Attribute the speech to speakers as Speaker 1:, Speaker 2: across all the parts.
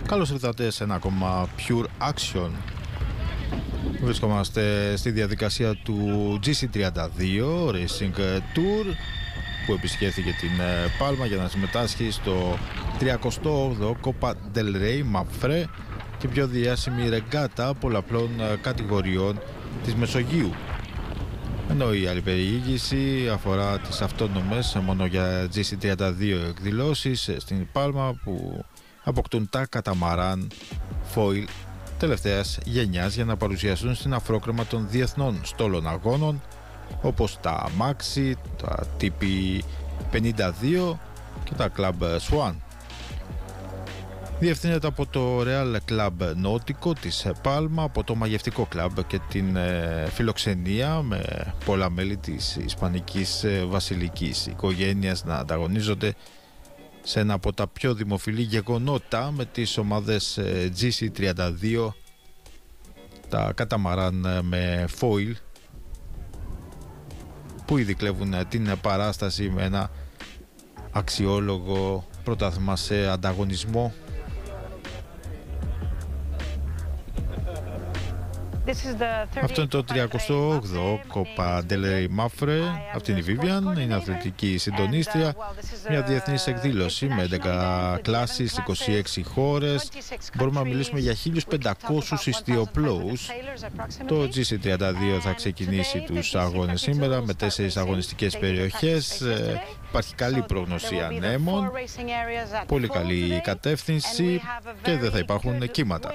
Speaker 1: Καλώς ήρθατε σε ένα ακόμα Pure Action. Βρισκόμαστε στη διαδικασία του GC32 Racing Tour, που επισκέφθηκε την Πάλμα για να συμμετάσχει στο 38ο Copa del Rey Mapfre, την πιο διάσημη ρεγκάτα πολλαπλών κατηγοριών της Μεσογείου. Ενώ η άλλη περιήγηση αφορά τις αυτόνομες μόνο για GC32 εκδηλώσεις στην Πάλμα, που αποκτούν τα καταμαράν foil τελευταίας γενιάς για να παρουσιαστούν στην αφρόκρεμα των διεθνών στόλων αγώνων, όπως τα Maxi, τα TP52 και τα Club Swan. Διευθύνεται από το Real Club Nautico της Πάλμα, από το μαγευτικό κλαμπ και την φιλοξενία με πολλά μέλη της ισπανικής βασιλικής οικογένειας να ανταγωνίζονται σε ένα από τα πιο δημοφιλή γεγονότα με τις ομάδες GC32, τα καταμαράν με foil, που ήδη κλέβουν την παράσταση με ένα αξιόλογο πρωτάθλημα σε ανταγωνισμό. Αυτό είναι το 38ο Copa del Rey Mapfre. Αυτή είναι η Vivian, είναι αθλητική συντονίστρια. Μια διεθνής εκδήλωση με 11 κλάσεις, 26 χώρες. Μπορούμε να μιλήσουμε για 1.500 ιστιοπλόους. Το GC32 θα ξεκινήσει τους αγώνες σήμερα με 4 αγωνιστικές περιοχές. Υπάρχει καλή προγνωσία ανέμων, πολύ καλή κατεύθυνση και δεν θα υπάρχουν κύματα.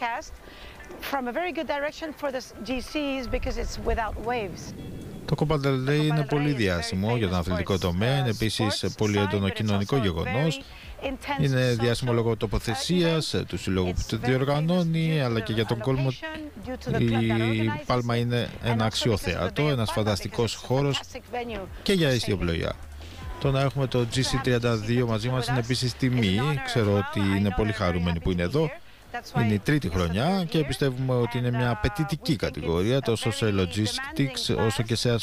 Speaker 1: Το Copa del Rey είναι πολύ διάσημο για τον αθλητικό τομέα, είναι επίσης πολύ έντονο κοινωνικό γεγονός. Είναι διάσημο λόγω τοποθεσίας του συλλόγου που το διοργανώνει, αλλά και για τον κόσμο. Η Πάλμα είναι ένα αξιοθέατο, ένας φανταστικός χώρος και για ιστιοπλοεία. Το να έχουμε το GC32 μαζί μας είναι επίσης τιμή. Ξέρω ότι είναι πολύ χαρούμενοι που είναι εδώ. Είναι η τρίτη χρονιά και πιστεύουμε ότι είναι μια απαιτητική κατηγορία τόσο σε logistics όσο και σε